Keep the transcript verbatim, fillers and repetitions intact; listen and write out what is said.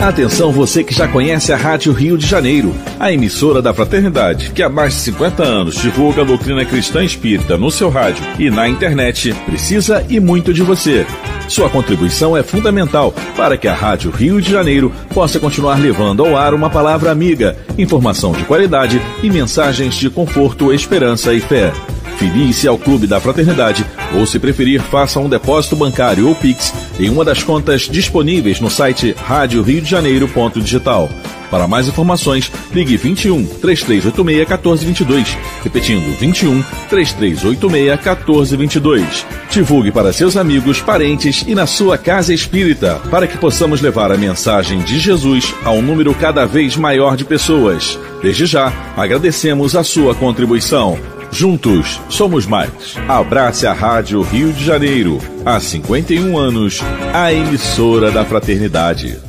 Atenção você que já conhece a Rádio Rio de Janeiro, a emissora da Fraternidade, que há mais de cinquenta anos divulga a doutrina cristã espírita no seu rádio e na internet, precisa e muito de você. Sua contribuição é fundamental para que a Rádio Rio de Janeiro possa continuar levando ao ar uma palavra amiga, informação de qualidade e mensagens de conforto, esperança e fé. Filie-se ao Clube da Fraternidade ou, se preferir, faça um depósito bancário ou Pix em uma das contas disponíveis no site rádio rio de janeiro ponto digital. Para mais informações, ligue vinte e um, três três oito seis, um quatro dois dois. Repetindo, vinte e um, três três oito seis, um quatro dois dois. Divulgue para seus amigos, parentes e na sua casa espírita, para que possamos levar a mensagem de Jesus a um número cada vez maior de pessoas. Desde já, agradecemos a sua contribuição. Juntos, somos mais. Abrace a Rádio Rio de Janeiro. Há cinquenta e um anos, a emissora da Fraternidade.